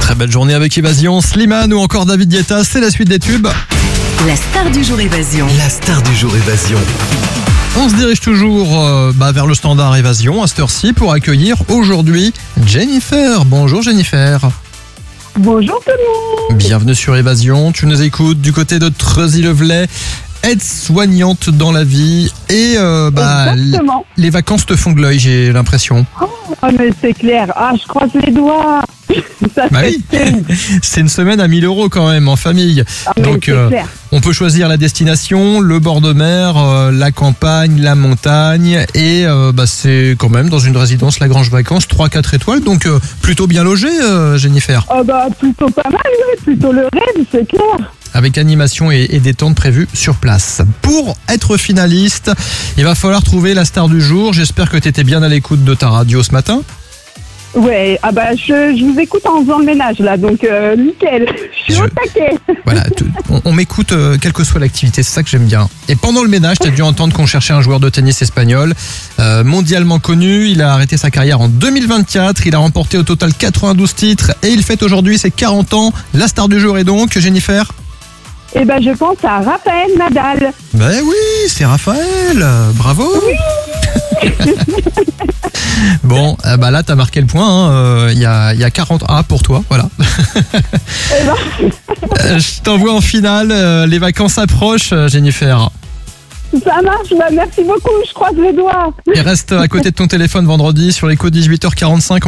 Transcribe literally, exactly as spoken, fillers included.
Très belle journée avec Évasion, Slimane ou encore David Guetta, c'est la suite des tubes. La star du jour Évasion. La star du jour Évasion. On se dirige toujours euh, bah, vers le standard Évasion à cette heure-ci pour accueillir aujourd'hui Jennifer. Bonjour Jennifer. Bonjour tout le monde. Bienvenue sur Évasion, tu nous écoutes du côté de Trezy-le-Velay, aide-soignante dans la vie et euh, bah, Exactement. l- les vacances te font de l'œil, j'ai l'impression. Oh mais c'est clair, ah je croise les doigts. Ça Bah fait oui. terrible. C'est une semaine à mille euros quand même en famille. Ah, mais Donc c'est euh, clair. on peut choisir la destination, le bord de mer, euh, la campagne, la montagne et euh, bah, c'est quand même dans une résidence Lagrange Vacances trois à quatre étoiles, donc euh, plutôt bien logé euh, Jennifer, Oh bah plutôt pas mal, oui, plutôt le rêve, c'est clair. avec animation et, et détente prévues sur place. Pour être finaliste, il va falloir trouver la star du jour. J'espère que tu étais bien à l'écoute de ta radio ce matin. Ouais, ah bah je, je vous écoute en faisant le ménage là, donc euh, nickel, je suis Je- au taquet. Voilà, tu- on, on m'écoute euh, quelle que soit l'activité, c'est ça que j'aime bien. Et pendant le ménage, tu as dû entendre qu'on cherchait un joueur de tennis espagnol, euh, mondialement connu. Il a arrêté sa carrière en deux mille vingt-quatre, il a remporté au total quatre-vingt-douze titres et il fête aujourd'hui ses quarante ans. La star du jour est donc Jennifer. Et ben je pense à Raphaël Nadal. Ben oui, c'est Raphaël, bravo. Bon, euh, bah là t'as marqué le point, hein. Euh, il y, a, il y a quarante A pour toi, voilà. Eh ben, Euh, Je t'envoie en finale, euh, les vacances approchent euh, Jennifer. ça marche, bah merci beaucoup, je croise les doigts. Et reste à côté de ton téléphone vendredi sur les coups de dix-huit heures quarante-cinq.